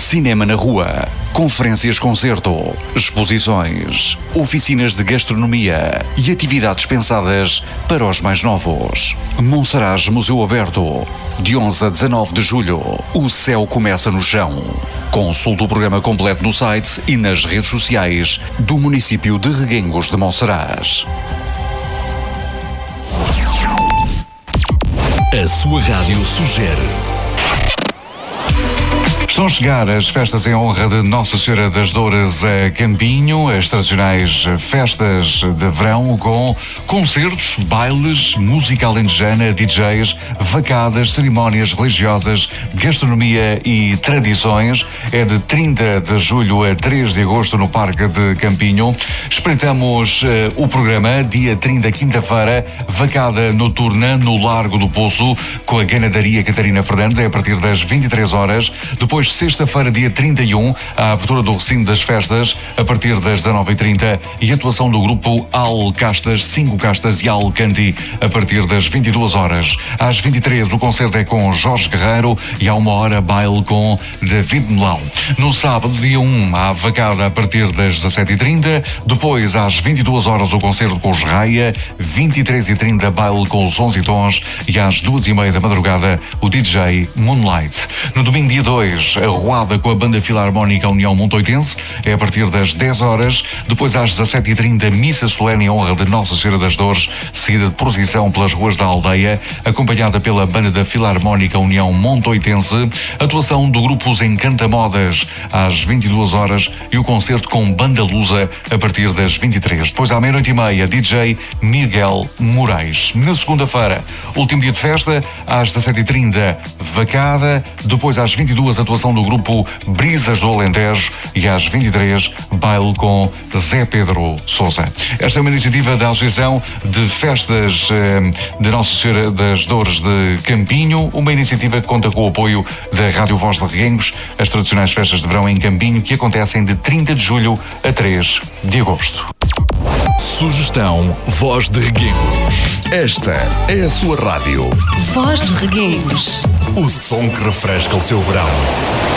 cinema na rua, conferências-concerto, exposições, oficinas de gastronomia e atividades pensadas para os mais novos. Monsaraz Museu Aberto, de 11 a 19 de julho. O céu começa no chão. Consulte o programa completo no site e nas redes sociais do município de Reguengos de Monsaraz. A sua rádio sugere. Estão a chegar as festas em honra de Nossa Senhora das Dores a Campinho, as tradicionais festas de verão com concertos, bailes, música alentejana, DJs, vacadas, cerimónias religiosas, gastronomia e tradições. É de 30 de julho a 3 de agosto no Parque de Campinho. Espreitamos o programa, dia 30, quinta-feira, vacada noturna no Largo do Poço, com a ganadaria Catarina Fernandes, é a partir das 23 horas. Depois, sexta-feira, dia 31, a abertura do recinto das festas, a partir das 19h30, e atuação do grupo Al Castas, 5 Castas e Al Canti, a partir das 22 horas. Às 23, o concerto é com Jorge Guerreiro e à 1h, baile com David Melão. No sábado, dia 1, há vacada a partir das 17h30, depois, às 22 horas, o concerto com os Raia, 23h30, baile com os 11 Tons, e às 2h30 da madrugada, o DJ Moonlight. No domingo, dia 2, a Ruada com a Banda Filarmónica União Montoitense, é a partir das 10 horas. Depois, às 17h30, missa solene em honra de Nossa Senhora das Dores, seguida de procissão pelas ruas da aldeia, acompanhada pela Banda da Filarmónica União Montoitense, atuação do grupo Os Encantamodas às 22 horas e o concerto com Banda Lusa a partir das 23. Depois, à 00h30, DJ Miguel Moraes. Na segunda-feira, último dia de festa, às 17h30, vacada. Depois, às 22, atuação do grupo Brisas do Alentejo, e às 23, baile com Zé Pedro Sousa. Esta é uma iniciativa da Associação de Festas de Nossa Senhora das Dores de Campinho, uma iniciativa que conta com o apoio da Rádio Voz de Reguengos, as tradicionais festas de verão em Campinho, que acontecem de 30 de julho a 3 de agosto. Sugestão Voz de Reguengos. Esta é a sua rádio. Voz de Reguengos. O som que refresca o seu verão.